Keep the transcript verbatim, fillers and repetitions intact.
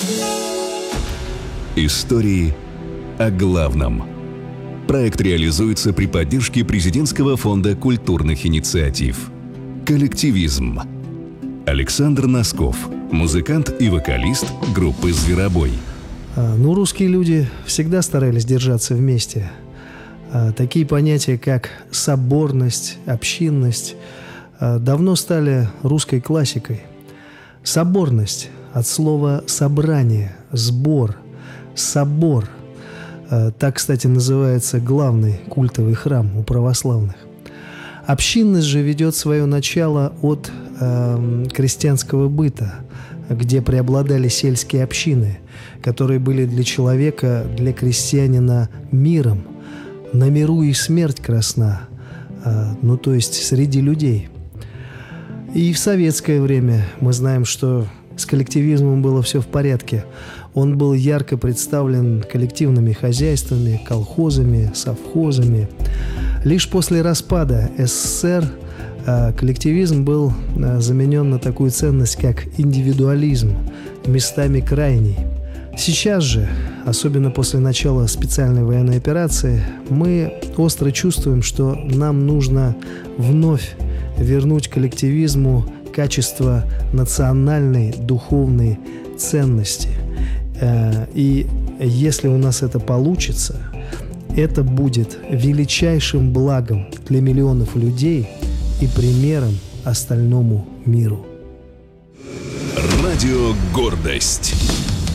Истории о главном. Проект реализуется при поддержке Президентского фонда культурных инициатив. Коллективизм. Александр Носков, музыкант и вокалист группы «Зверобой». Ну, русские люди всегда старались держаться вместе. Такие понятия, как соборность, общинность, давно стали русской классикой. Соборность от слова «собрание», «сбор», «собор». Так, кстати, называется главный культовый храм у православных. Общинность же ведет свое начало от э, крестьянского быта, где преобладали сельские общины, которые были для человека, для крестьянина миром. На миру и смерть красна, э, ну то есть среди людей. И в советское время мы знаем, что с коллективизмом было все в порядке. Он был ярко представлен коллективными хозяйствами, колхозами, совхозами. Лишь после распада СССР э, коллективизм был э, заменен на такую ценность, как индивидуализм, местами крайний. Сейчас же, особенно после начала специальной военной операции, мы остро чувствуем, что нам нужно вновь вернуть коллективизму качество национальной духовной ценности. И если у нас это получится, это будет величайшим благом для миллионов людей и примером остальному миру. Радио «Гордость».